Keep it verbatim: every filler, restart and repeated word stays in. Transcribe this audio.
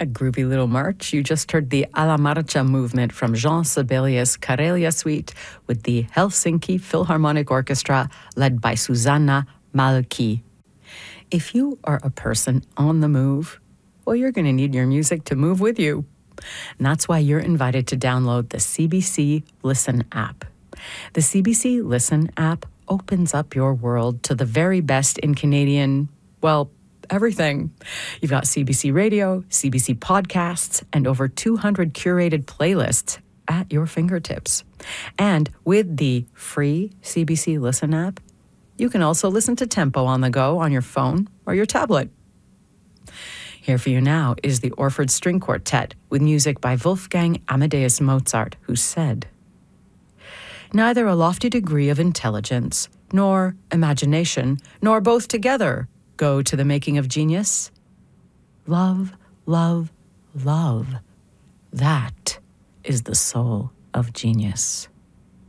A groovy little march. You just heard the Alla Marcha movement from Jean Sibelius' Karelia Suite with the Helsinki Philharmonic Orchestra led by Susanna Malki. If you are a person on the move, well, you're going to need your music to move with you. And that's why you're invited to download the C B C Listen app. The C B C Listen app opens up your world to the very best in Canadian, well, everything. You've got C B C Radio, C B C podcasts, and over two hundred curated playlists at your fingertips. And with the free C B C Listen app, you can also listen to Tempo on the go on your phone or your tablet. Here for you now is the Orford String Quartet with music by Wolfgang Amadeus Mozart, who said, "Neither a lofty degree of intelligence, nor imagination, nor both together go to the making of genius. Love, love, love. That is the soul of genius."